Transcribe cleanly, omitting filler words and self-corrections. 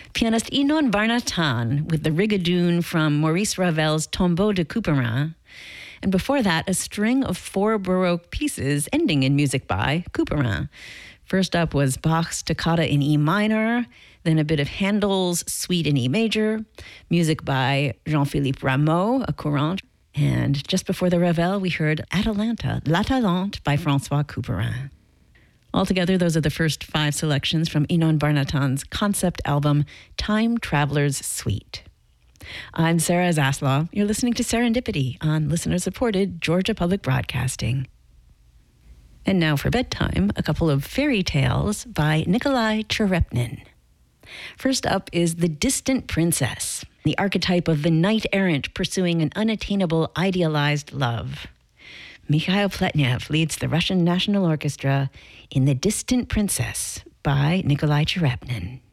Pianist Inon Varnatan with the Rigadoon from Maurice Ravel's Tombeau de Couperin. And before that, a string of 4 Baroque pieces ending in music by Couperin. First up was Bach's Toccata in E minor, then a bit of Handel's Suite in E major, music by Jean-Philippe Rameau, a courant. And just before the Ravel, we heard Atalanta, L'Atalante by François Couperin. Altogether, those are the first 5 selections from Inon Varnatan's concept album, Time Traveler's Suite. I'm Sarah Zaslow. You're listening to Serendipity on listener-supported Georgia Public Broadcasting. And now for bedtime, a couple of fairy tales by Nikolai Cherepnin. First up is The Distant Princess, the archetype of the knight-errant pursuing an unattainable, idealized love. Mikhail Pletnev leads the Russian National Orchestra in The Distant Princess by Nikolai Cherepnin.